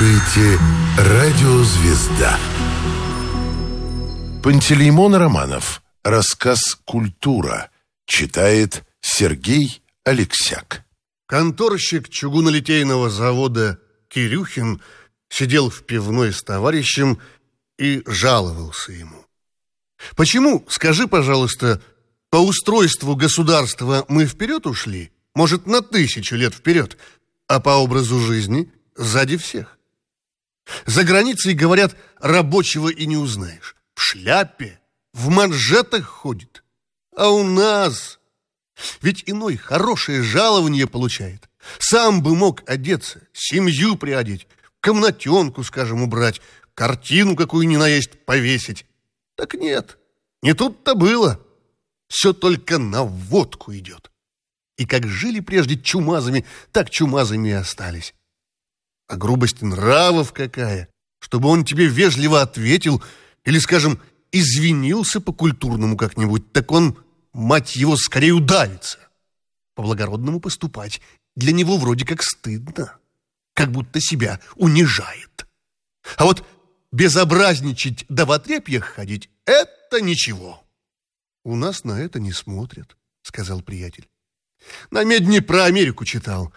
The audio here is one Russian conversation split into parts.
слушаете «Радио Звезда». Пантелеймон Романов. Рассказ «Культура». Читает Сергей Алексяк. Конторщик чугунолитейного завода Кирюхин сидел в пивной с товарищем и жаловался ему. Почему, скажи, пожалуйста, по устройству государства мы вперед ушли, может, на 1000 лет вперед, а по образу жизни сзади всех? За границей, говорят, рабочего и не узнаешь. В шляпе, в манжетах ходит. А у нас... Ведь иной хорошее жалование получает. Сам бы мог одеться, семью приодеть, комнатенку, скажем, убрать, картину какую ни наесть повесить. Так нет, не тут-то было. Все только на водку идет. И как жили прежде чумазами, так чумазами и остались. А грубость нравов какая, чтобы он тебе вежливо ответил или, скажем, извинился по-культурному как-нибудь, так он, мать его, скорее удавится. По-благородному поступать для него вроде как стыдно, как будто себя унижает. А вот безобразничать да в отрепьях ходить — это ничего. У нас на это не смотрят, сказал приятель. На медне про Америку читал.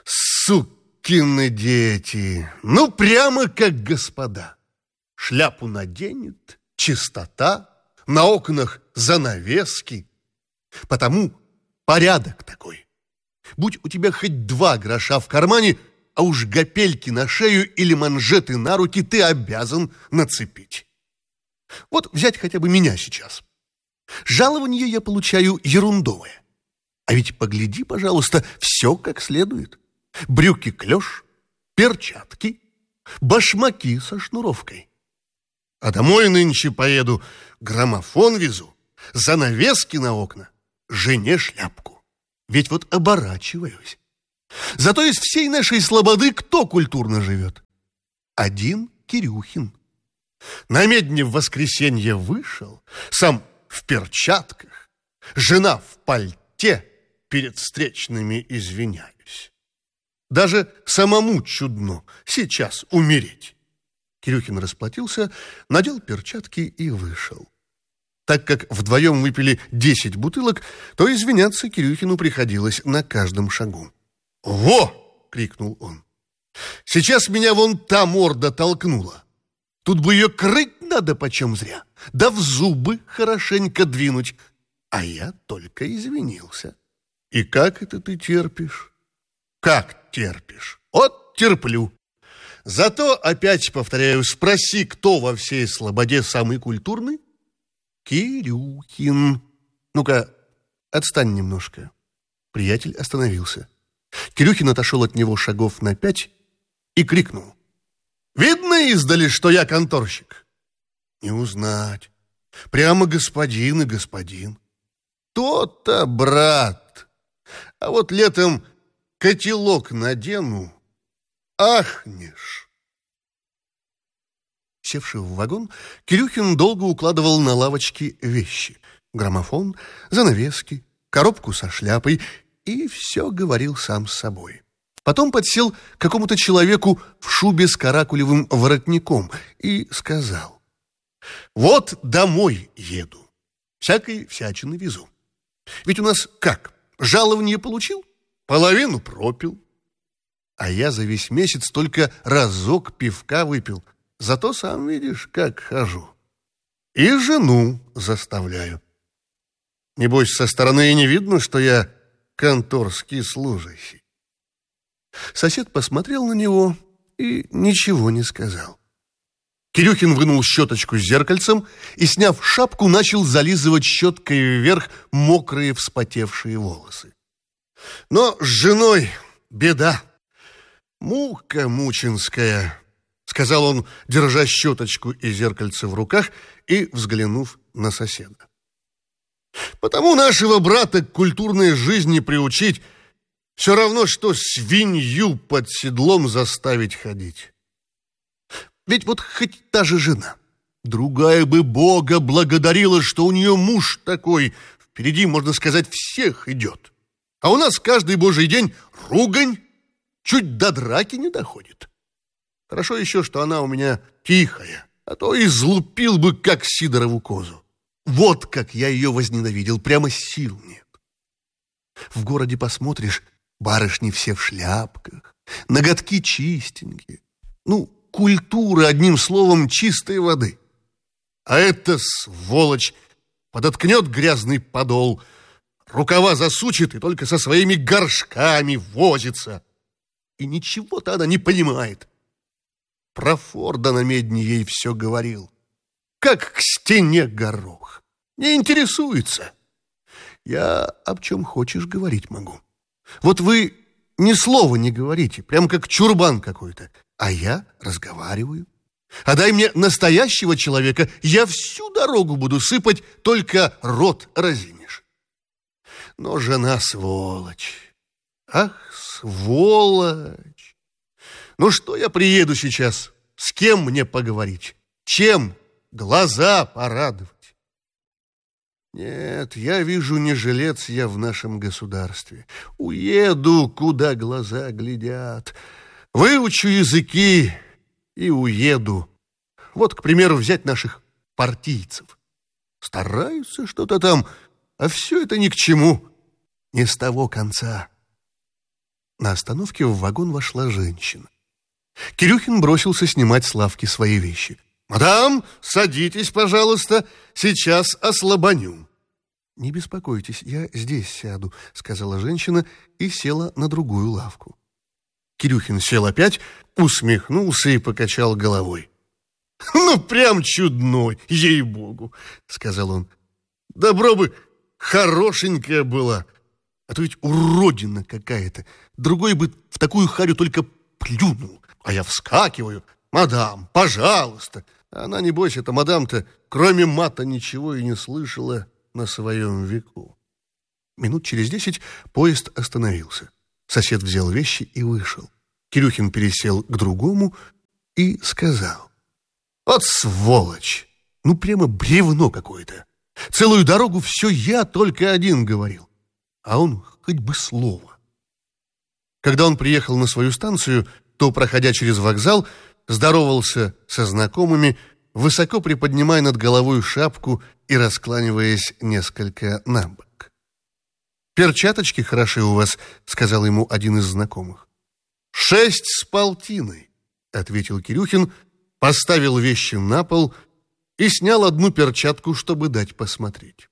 Сукины дети, ну прямо как господа. Шляпу наденет, чистота, на окнах занавески. Потому порядок такой. Будь у тебя хоть 2 гроша в кармане, а уж гапельки на шею или манжеты на руки ты обязан нацепить. Вот взять хотя бы меня сейчас. Жалование я получаю ерундовое. А ведь погляди, пожалуйста, все как следует. Брюки клеш, перчатки, башмаки со шнуровкой. А домой нынче поеду, граммофон везу, занавески на окна, жене шляпку. Ведь вот оборачиваюсь. Зато из всей нашей слободы кто культурно живет? Один Кирюхин. На медне в воскресенье вышел, сам в перчатках, жена в пальте, перед встречными извиняюсь. Даже самому чудно сейчас умереть. Кирюхин расплатился, надел перчатки и вышел. Так как вдвоем выпили 10 бутылок, то извиняться Кирюхину приходилось на каждом шагу. «Во!» — крикнул он. «Сейчас меня вон та морда толкнула. Тут бы ее крыть надо почем зря, да в зубы хорошенько двинуть. А я только извинился. И как это ты терпишь?» «Как терпишь? Вот терплю. Зато, опять повторяю, спроси, кто во всей слободе самый культурный?» «Кирюхин. Ну-ка, отстань немножко». Приятель остановился. Кирюхин отошел от него шагов на 5 и крикнул. «Видно издали, что я конторщик?» «Не узнать. Прямо господин и господин». «То-то, брат. А вот летом котелок надену, ахнешь». Севший в вагон, Кирюхин долго укладывал на лавочки вещи. Граммофон, занавески, коробку со шляпой, и все говорил сам с собой. Потом подсел к какому-то человеку в шубе с каракулевым воротником и сказал: «Вот домой еду, всякой всячины везу. Ведь у нас как, жалование получил, половину пропил. А я за весь месяц только разок пивка выпил, зато сам видишь, как хожу. И жену заставляю. Небось, со стороны и не видно, что я конторский служащий». Сосед посмотрел на него и ничего не сказал. Кирюхин вынул щеточку с зеркальцем и, сняв шапку, начал зализывать щеткой вверх мокрые вспотевшие волосы. «Но с женой беда, мука мученская», — сказал он, держа щеточку и зеркальце в руках и взглянув на соседа. «Потому нашего брата к культурной жизни приучить все равно, что свинью под седлом заставить ходить. Ведь вот хоть та же жена, другая бы Бога благодарила, что у нее муж такой, впереди, можно сказать, всех идет. А у нас каждый божий день ругань, чуть до драки не доходит. Хорошо еще, что она у меня тихая, а то излупил бы, как Сидорову козу. Вот как я ее возненавидел, прямо сил нет. В городе посмотришь, барышни все в шляпках, ноготки чистенькие. Ну, культура, одним словом, чистой воды. А эта сволочь подоткнет грязный подол, рукава засучит и только со своими горшками возится. И ничего-то она не понимает. Про Форда на медне ей все говорил. Как к стене горох. Не интересуется. Я об чем хочешь говорить могу. Вот вы ни слова не говорите, прям как чурбан какой-то, а я разговариваю. А дай мне настоящего человека, я всю дорогу буду сыпать, только рот разинешь. Но жена сволочь. Ах, сволочь! Ну что я приеду сейчас? С кем мне поговорить? Чем глаза порадовать? Нет, я вижу, не жилец я в нашем государстве. Уеду, куда глаза глядят. Выучу языки и уеду. Вот, к примеру, взять наших партийцев. Стараются что-то там, а все это ни к чему. Не с того конца. На остановке в вагон вошла женщина. Кирюхин бросился снимать с лавки свои вещи. «Мадам, садитесь, пожалуйста, сейчас ослабоню». «Не беспокойтесь, я здесь сяду», — сказала женщина и села на другую лавку. Кирюхин сел опять, усмехнулся и покачал головой. «Ну, прям чудной, ей-богу», — сказал он. «Добро бы хорошенькая была, а то ведь уродина какая-то. Другой бы в такую харю только плюнул, а я вскакиваю. Мадам, пожалуйста». Она, небось, эта мадам-то, кроме мата, ничего и не слышала на своем веку. Минут через 10 поезд остановился. Сосед взял вещи и вышел. Кирюхин пересел к другому и сказал: «Вот сволочь! Ну, прямо бревно какое-то! Целую дорогу все я только один говорил, а он хоть бы слово». Когда он приехал на свою станцию, то, проходя через вокзал, здоровался со знакомыми, высоко приподнимая над головой шапку и раскланиваясь несколько набок. «Перчаточки хороши у вас», — сказал ему один из знакомых. «6 с полтиной», — ответил Кирюхин, поставил вещи на пол и снял одну перчатку, чтобы дать посмотреть.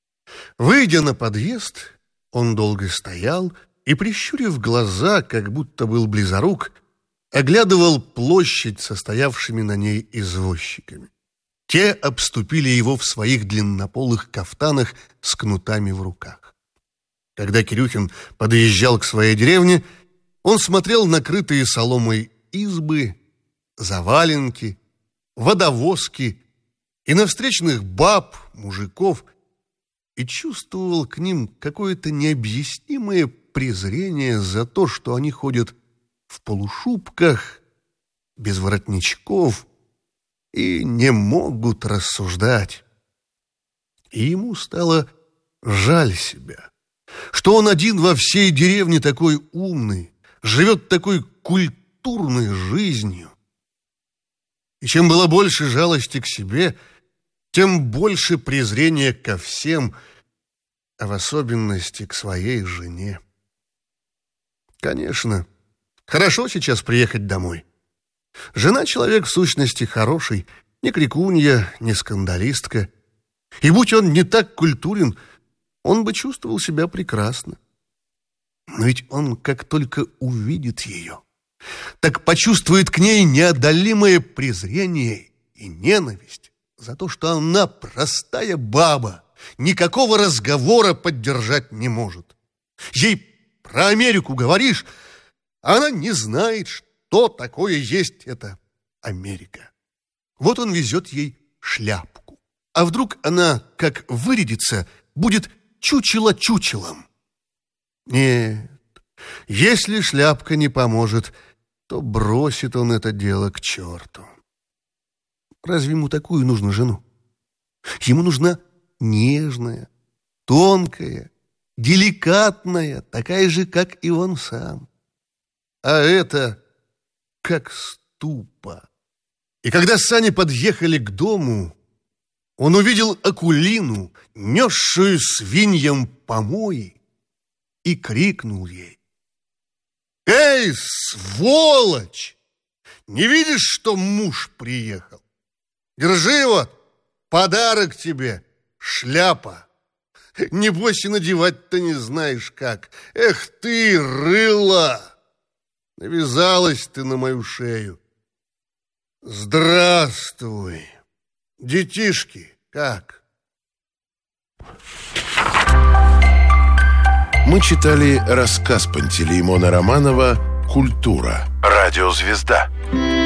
Выйдя на подъезд, он долго стоял и, прищурив глаза, как будто был близорук, оглядывал площадь со стоявшими на ней извозчиками. Те обступили его в своих длиннополых кафтанах с кнутами в руках. Когда Кирюхин подъезжал к своей деревне, он смотрел на крытые соломой избы, заваленки, водовозки и на встречных баб, мужиков, и чувствовал к ним какое-то необъяснимое презрение за то, что они ходят в полушубках, без воротничков и не могут рассуждать. И ему стало жаль себя, что он один во всей деревне такой умный, живет такой культурной жизнью. И чем было больше жалости к себе, тем больше презрения ко всем, а в особенности к своей жене. Конечно, хорошо сейчас приехать домой. Жена человек в сущности хороший, не крикунья, не скандалистка. И будь он не так культурен, он бы чувствовал себя прекрасно. Но ведь он, как только увидит ее, так почувствует к ней неодолимое презрение и ненависть за то, что она простая баба, никакого разговора поддержать не может. Ей про Америку говоришь, а она не знает, что такое есть эта Америка. Вот он везет ей шляпку. А вдруг она, как вырядится, будет чучело чучелом? Нет, если шляпка не поможет, то бросит он это дело к черту. Разве ему такую нужно жену? Ему нужна нежная, тонкая, деликатная, такая же, как и он сам. А это как тупо. И когда сани подъехали к дому, он увидел Акулину, несшую свиньям помои, и крикнул ей: «Эй, сволочь! Не видишь, что муж приехал? Держи вот, подарок тебе, шляпа. Небось и надевать-то не знаешь как. Эх ты, рыла! Навязалась ты на мою шею. Здравствуй! Детишки, как?» Мы читали рассказ Пантелеймона Романова «Культура». Радиозвезда.